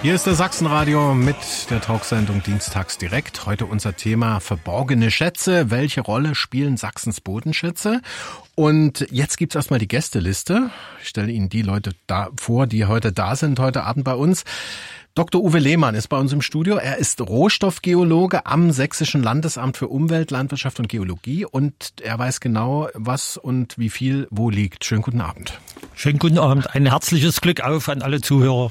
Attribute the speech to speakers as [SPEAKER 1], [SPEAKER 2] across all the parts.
[SPEAKER 1] Hier ist das Sachsenradio mit der Talksendung Dienstags direkt. Heute unser Thema verborgene Schätze. Welche Rolle spielen Sachsens Bodenschätze? Und jetzt gibt's erstmal die Gästeliste. Ich stelle Ihnen die Leute vor, die heute da sind, heute Abend bei uns. Dr. Uwe Lehmann ist bei uns im Studio. Er ist Rohstoffgeologe am Sächsischen Landesamt für Umwelt, Landwirtschaft und Geologie und er weiß genau, was und wie viel wo liegt. Schönen guten Abend.
[SPEAKER 2] Schönen guten Abend. Ein herzliches Glück auf an alle Zuhörer.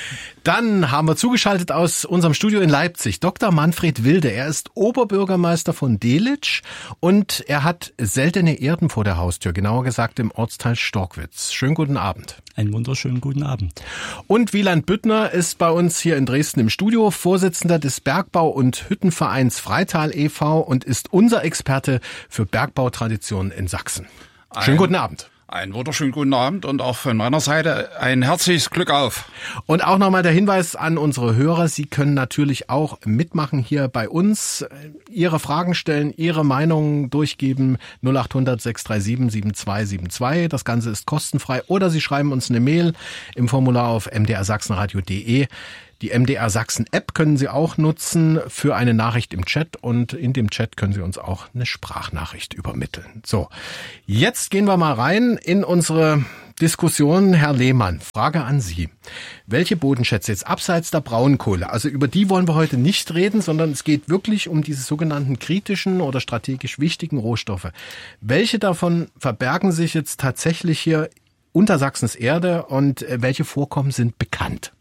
[SPEAKER 1] Dann haben wir zugeschaltet aus unserem Studio in Leipzig Dr. Manfred Wilde. Er ist Oberbürgermeister von Delitzsch und er hat seltene Erden vor der Haustür, genauer gesagt im Ortsteil Storkwitz. Schönen guten Abend.
[SPEAKER 3] Einen wunderschönen guten Abend.
[SPEAKER 1] Und Wieland Büttner ist bei uns hier in Dresden im Studio, Vorsitzender des Bergbau- und Hüttenvereins Freital e.V. und ist unser Experte für Bergbautraditionen in Sachsen. Schönen guten Abend.
[SPEAKER 4] Einen wunderschönen guten Abend und auch von meiner Seite ein herzliches Glück auf.
[SPEAKER 1] Und auch nochmal der Hinweis an unsere Hörer, Sie können natürlich auch mitmachen hier bei uns, Ihre Fragen stellen, Ihre Meinungen durchgeben, 0800 637 7272. Das Ganze ist kostenfrei oder Sie schreiben uns eine Mail im Formular auf mdrsachsenradio.de. Die MDR Sachsen App können Sie auch nutzen für eine Nachricht im Chat und in dem Chat können Sie uns auch eine Sprachnachricht übermitteln. So, jetzt gehen wir mal rein in unsere Diskussion. Herr Lehmann, Frage an Sie. Welche Bodenschätze jetzt abseits der Braunkohle, also über die wollen wir heute nicht reden, sondern es geht wirklich um diese sogenannten kritischen oder strategisch wichtigen Rohstoffe. Welche davon verbergen sich jetzt tatsächlich hier unter Sachsens Erde und welche Vorkommen sind bekannt?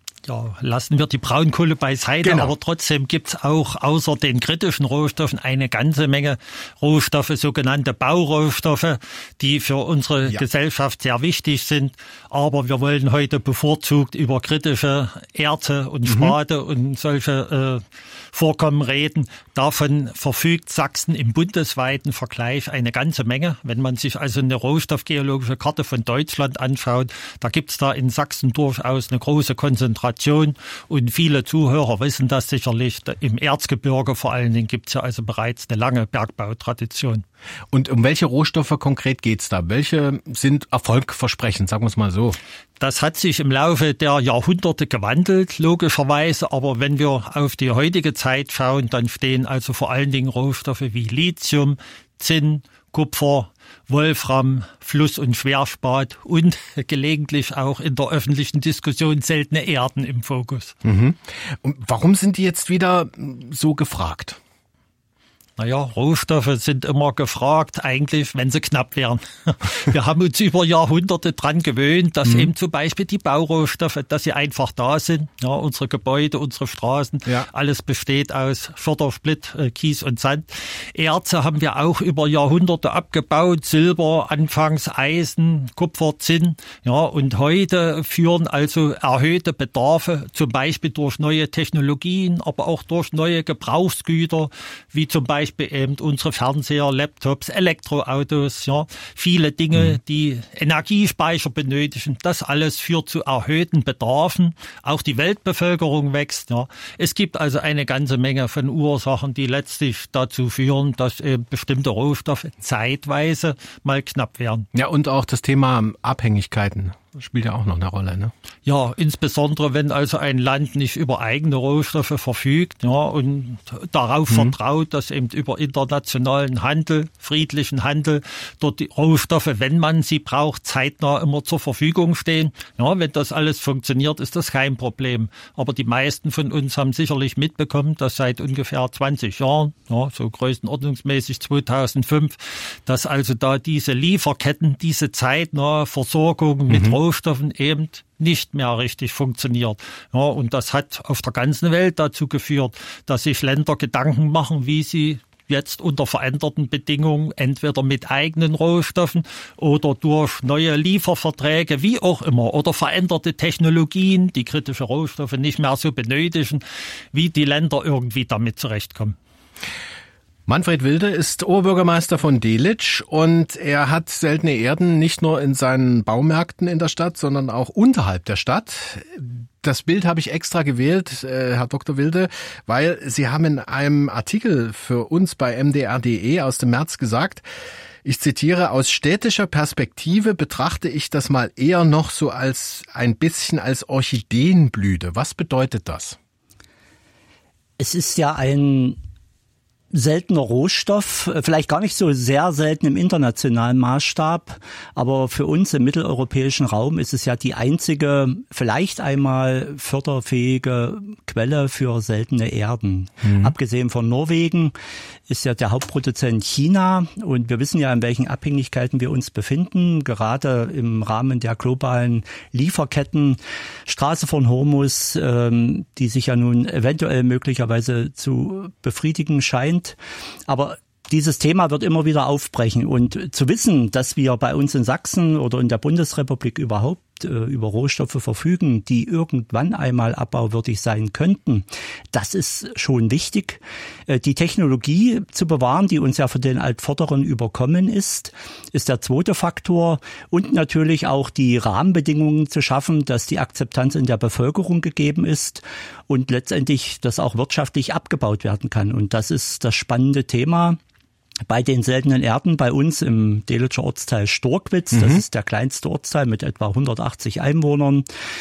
[SPEAKER 2] Ja, lassen wir die Braunkohle beiseite,
[SPEAKER 1] genau.
[SPEAKER 2] Aber trotzdem gibt's auch außer den kritischen Rohstoffen eine ganze Menge Rohstoffe, sogenannte Baurohstoffe, die für unsere Gesellschaft sehr wichtig sind. Aber wir wollen heute bevorzugt über kritische Erze und Spate und solche Vorkommen reden. Davon verfügt Sachsen im bundesweiten Vergleich eine ganze Menge. Wenn man sich also eine rohstoffgeologische Karte von Deutschland anschaut, da gibt's da in Sachsen durchaus eine große Konzentration. Und viele Zuhörer wissen das sicherlich. Im Erzgebirge vor allen Dingen gibt's ja also bereits eine lange Bergbautradition.
[SPEAKER 1] Und um welche Rohstoffe konkret geht's da? Welche sind erfolgversprechend, sagen wir es mal so?
[SPEAKER 2] Das hat sich im Laufe der Jahrhunderte gewandelt, logischerweise. Aber wenn wir auf die heutige Zeit schauen, dann stehen also vor allen Dingen Rohstoffe wie Lithium, Zinn, Kupfer, Wolfram, Fluss- und Schwerspat und gelegentlich auch in der öffentlichen Diskussion seltene Erden im Fokus.
[SPEAKER 1] Und warum sind die jetzt wieder so gefragt?
[SPEAKER 2] Naja, Rohstoffe sind immer gefragt, eigentlich, wenn sie knapp wären. Wir haben uns über Jahrhunderte dran gewöhnt, dass eben zum Beispiel die Baurohstoffe, dass sie einfach da sind. Ja, unsere Gebäude, unsere Straßen, alles besteht aus Schotter, Splitt, Kies und Sand. Erze haben wir auch über Jahrhunderte abgebaut, Silber, anfangs Eisen, Kupfer, Zinn. Ja, und heute führen also erhöhte Bedarfe, zum Beispiel durch neue Technologien, aber auch durch neue Gebrauchsgüter, wie zum Beispiel eben unsere Fernseher, Laptops, Elektroautos, ja, viele Dinge, die Energiespeicher benötigen. Das alles führt zu erhöhten Bedarfen. Auch die Weltbevölkerung wächst. Ja. Es gibt also eine ganze Menge von Ursachen, die letztlich dazu führen, dass eben bestimmte Rohstoffe zeitweise mal knapp werden.
[SPEAKER 1] Ja, und auch das Thema Abhängigkeiten spielt ja auch noch eine Rolle, ne?
[SPEAKER 2] Ja, insbesondere wenn also ein Land nicht über eigene Rohstoffe verfügt, ja, und darauf vertraut, dass eben über internationalen Handel, friedlichen Handel, dort die Rohstoffe, wenn man sie braucht, zeitnah immer zur Verfügung stehen. Ja, wenn das alles funktioniert, ist das kein Problem. Aber die meisten von uns haben sicherlich mitbekommen, dass seit ungefähr 20 Jahren, ja, so größenordnungsmäßig 2005, dass also da diese Lieferketten, diese zeitnahe Versorgung mit Rohstoffen eben nicht mehr richtig funktioniert. Ja, und das hat auf der ganzen Welt dazu geführt, dass sich Länder Gedanken machen, wie sie jetzt unter veränderten Bedingungen entweder mit eigenen Rohstoffen oder durch neue Lieferverträge, wie auch immer, oder veränderte Technologien, die kritische Rohstoffe nicht mehr so benötigen, wie die Länder irgendwie damit zurechtkommen.
[SPEAKER 1] Manfred Wilde ist Oberbürgermeister von Delitzsch und er hat seltene Erden nicht nur in seinen Baumärkten in der Stadt, sondern auch unterhalb der Stadt. Das Bild habe ich extra gewählt, Herr Dr. Wilde, weil Sie haben in einem Artikel für uns bei mdr.de aus dem März gesagt, Ich zitiere, aus städtischer Perspektive betrachte ich das mal eher noch so als ein bisschen als Orchideenblüte. Was bedeutet das?
[SPEAKER 3] Es ist ja ein seltener Rohstoff, vielleicht gar nicht so sehr selten im internationalen Maßstab, aber für uns im mitteleuropäischen Raum ist es ja die einzige, vielleicht einmal förderfähige Quelle für seltene Erden. Abgesehen von Norwegen ist ja der Hauptproduzent China und wir wissen ja, in welchen Abhängigkeiten wir uns befinden, gerade im Rahmen der globalen Lieferketten, Straße von Hormuz, die sich ja nun eventuell möglicherweise zu befriedigen scheint. Aber dieses Thema wird immer wieder aufbrechen und zu wissen, dass wir bei uns in Sachsen oder in der Bundesrepublik überhaupt über Rohstoffe verfügen, die irgendwann einmal abbauwürdig sein könnten, das ist schon wichtig. Die Technologie zu bewahren, die uns ja von den Altvorderen überkommen ist der zweite Faktor und natürlich auch die Rahmenbedingungen zu schaffen, dass die Akzeptanz in der Bevölkerung gegeben ist und letztendlich das auch wirtschaftlich abgebaut werden kann. Und das ist das spannende Thema. Bei den seltenen Erden bei uns im Delitzscher Ortsteil Storkwitz, das ist der kleinste Ortsteil mit etwa 180 Einwohnern,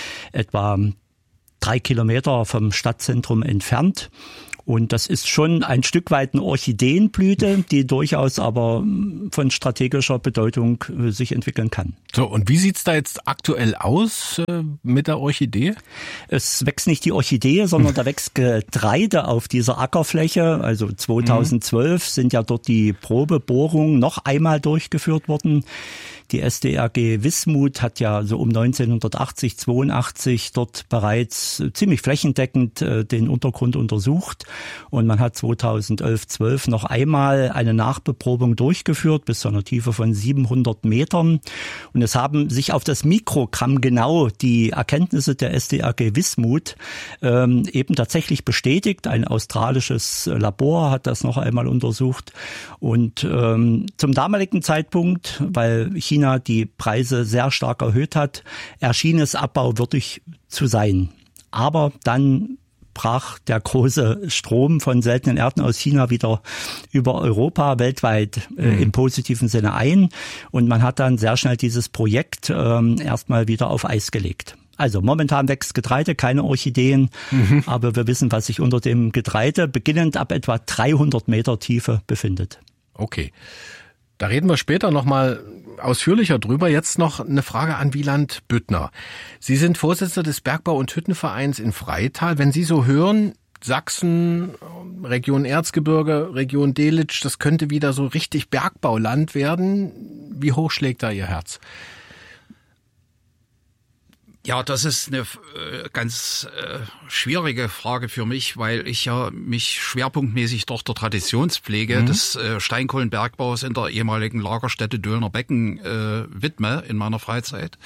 [SPEAKER 3] etwa 3 Kilometer vom Stadtzentrum entfernt. Und das ist schon ein Stück weit eine Orchideenblüte, die durchaus aber von strategischer Bedeutung sich entwickeln kann.
[SPEAKER 1] So, und wie sieht's da jetzt aktuell aus mit der Orchidee?
[SPEAKER 3] Es wächst nicht die Orchidee, sondern da wächst Getreide auf dieser Ackerfläche. Also 2012 sind ja dort die Probebohrungen noch einmal durchgeführt worden. Die SDRG Wismut hat ja so um 1980, 82 dort bereits ziemlich flächendeckend den Untergrund untersucht. Und man hat 2011, 12 noch einmal eine Nachbeprobung durchgeführt bis zu einer Tiefe von 700 Metern. Und es haben sich auf das Mikrogramm genau die Erkenntnisse der SDRG Wismut eben tatsächlich bestätigt. Ein australisches Labor hat das noch einmal untersucht. Und zum damaligen Zeitpunkt, weil China die Preise sehr stark erhöht hat, erschien es abbauwürdig zu sein. Aber dann brach der große Strom von seltenen Erden aus China wieder über Europa weltweit im positiven Sinne ein. Und man hat dann sehr schnell dieses Projekt erstmal wieder auf Eis gelegt. Also momentan wächst Getreide, keine Orchideen, aber wir wissen, was sich unter dem Getreide beginnend ab etwa 300 Meter Tiefe befindet.
[SPEAKER 1] Okay. Da reden wir später nochmal ausführlicher drüber. Jetzt noch eine Frage an Wieland Büttner. Sie sind Vorsitzender des Bergbau- und Hüttenvereins in Freital. Wenn Sie so hören, Sachsen, Region Erzgebirge, Region Delitzsch, das könnte wieder so richtig Bergbauland werden. Wie hoch schlägt da Ihr Herz?
[SPEAKER 4] Ja, das ist eine ganz schwierige Frage für mich, weil ich ja mich schwerpunktmäßig doch der Traditionspflege des Steinkohlenbergbaus in der ehemaligen Lagerstätte Döllner Becken widme in meiner Freizeit.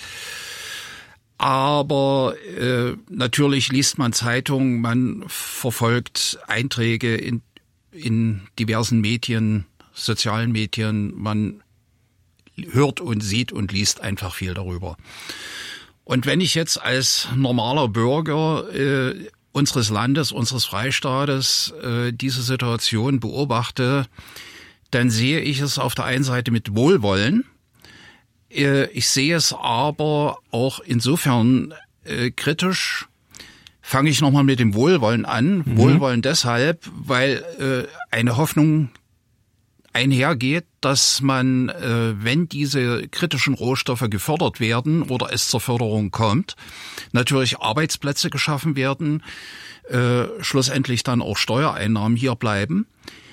[SPEAKER 4] Aber natürlich liest man Zeitungen, man verfolgt Einträge in diversen Medien, sozialen Medien, man hört und sieht und liest einfach viel darüber. Und wenn ich jetzt als normaler Bürger unseres Landes, unseres Freistaates diese Situation beobachte, dann sehe ich es auf der einen Seite mit Wohlwollen. Ich sehe es aber auch insofern kritisch. Fange ich nochmal mit dem Wohlwollen an. Wohlwollen deshalb, weil eine Hoffnung einhergeht, dass man, wenn diese kritischen Rohstoffe gefördert werden oder es zur Förderung kommt, natürlich Arbeitsplätze geschaffen werden, schlussendlich dann auch Steuereinnahmen hier bleiben.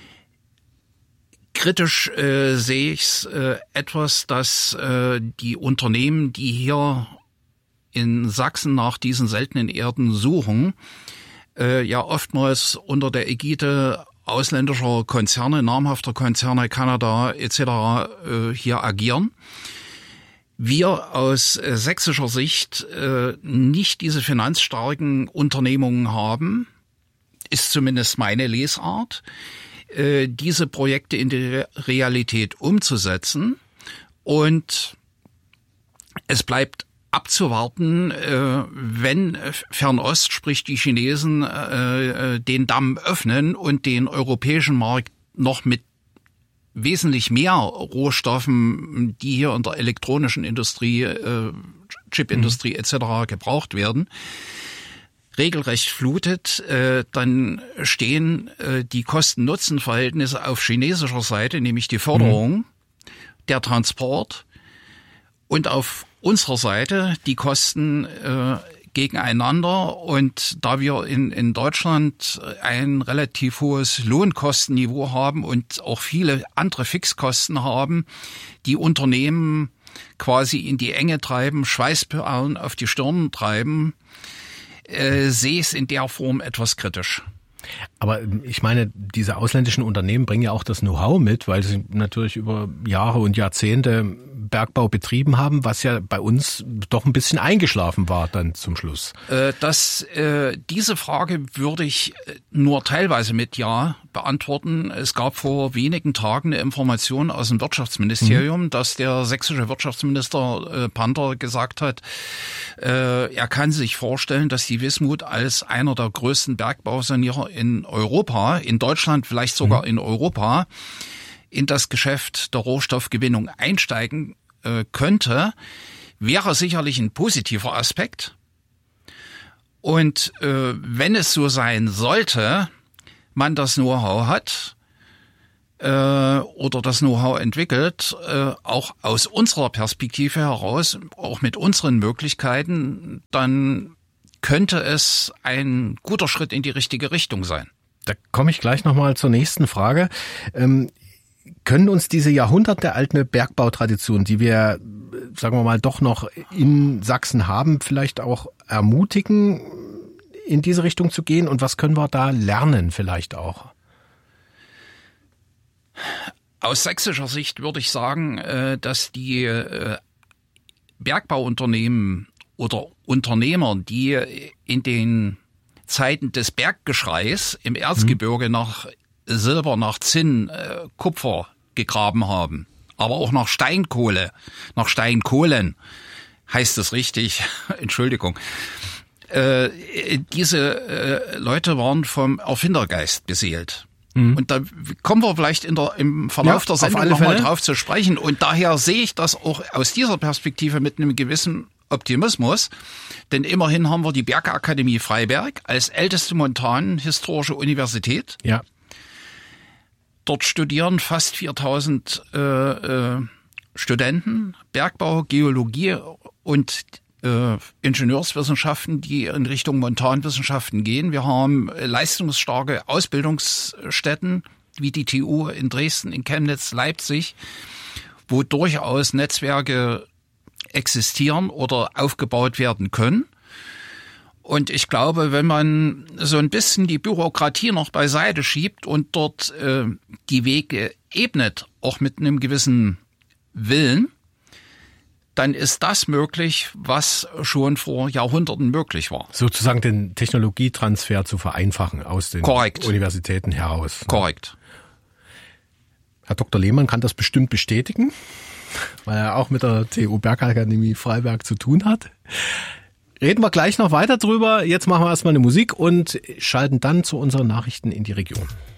[SPEAKER 4] Kritisch sehe ich es etwas, dass die Unternehmen, die hier in Sachsen nach diesen seltenen Erden suchen, ja oftmals unter der Ägide ausländischer Konzerne, namhafter Konzerne, Kanada etc. Hier agieren. Wir aus sächsischer Sicht nicht diese finanzstarken Unternehmungen haben, ist zumindest meine Lesart, diese Projekte in die Realität umzusetzen. Und es bleibt abzuwarten, wenn Fernost, sprich die Chinesen, den Damm öffnen und den europäischen Markt noch mit wesentlich mehr Rohstoffen, die hier in der elektronischen Industrie, Chipindustrie etc. gebraucht werden, regelrecht flutet, dann stehen die Kosten-Nutzen-Verhältnisse auf chinesischer Seite, nämlich die Förderung, der Transport, und auf unserer Seite die Kosten gegeneinander. Und da wir in Deutschland ein relativ hohes Lohnkostenniveau haben und auch viele andere Fixkosten haben, die Unternehmen quasi in die Enge treiben, Schweißperlen auf die Stirn treiben, sehe ich es in der Form etwas kritisch.
[SPEAKER 1] Aber ich meine, diese ausländischen Unternehmen bringen ja auch das Know-how mit, weil sie natürlich über Jahre und Jahrzehnte Bergbau betrieben haben, was ja bei uns doch ein bisschen eingeschlafen war dann zum Schluss.
[SPEAKER 4] Diese Frage würde ich nur teilweise mit Ja beantworten. Es gab vor wenigen Tagen eine Information aus dem Wirtschaftsministerium, dass der sächsische Wirtschaftsminister Panter gesagt hat, er kann sich vorstellen, dass die Wismut als einer der größten Bergbausanierer in Europa, in Deutschland, vielleicht sogar in Europa, in das Geschäft der Rohstoffgewinnung einsteigen könnte, wäre sicherlich ein positiver Aspekt. Und wenn es so sein sollte, man das Know-how hat oder das Know-how entwickelt, auch aus unserer Perspektive heraus, auch mit unseren Möglichkeiten, dann könnte es ein guter Schritt in die richtige Richtung sein.
[SPEAKER 1] Da komme ich gleich nochmal zur nächsten Frage. Können uns diese jahrhundertealte Bergbautradition, die wir, sagen wir mal, doch noch in Sachsen haben, vielleicht auch ermutigen, in diese Richtung zu gehen? Und was können wir da lernen vielleicht auch?
[SPEAKER 4] Aus sächsischer Sicht würde ich sagen, dass die Bergbauunternehmen oder Unternehmer, die in den Zeiten des Berggeschreis im Erzgebirge nach Silber, nach Zinn, Kupfer gegraben haben, aber auch nach Steinkohle, nach Steinkohlen, heißt es richtig, Entschuldigung. Diese Leute waren vom Erfindergeist beseelt. Und da kommen wir vielleicht im Verlauf der Sendung nochmal drauf zu sprechen. Und daher sehe ich das auch aus dieser Perspektive mit einem gewissen Optimismus. Denn immerhin haben wir die Bergakademie Freiberg als älteste montanhistorische Universität. Ja. Dort studieren fast 4000 Studenten Bergbau, Geologie und Ingenieurswissenschaften, die in Richtung Montanwissenschaften gehen. Wir haben leistungsstarke Ausbildungsstätten wie die TU in Dresden, in Chemnitz, Leipzig, wo durchaus Netzwerke existieren oder aufgebaut werden können. Und ich glaube, wenn man so ein bisschen die Bürokratie noch beiseite schiebt und dort die Wege ebnet, auch mit einem gewissen Willen, dann ist das möglich, was schon vor Jahrhunderten möglich war.
[SPEAKER 1] Sozusagen den Technologietransfer zu vereinfachen aus den Universitäten heraus.
[SPEAKER 4] Korrekt.
[SPEAKER 1] Herr Dr. Lehmann kann das bestimmt bestätigen, weil er auch mit der TU Bergakademie Freiberg zu tun hat. Reden wir gleich noch weiter drüber. Jetzt machen wir erstmal eine Musik und schalten dann zu unseren Nachrichten in die Region.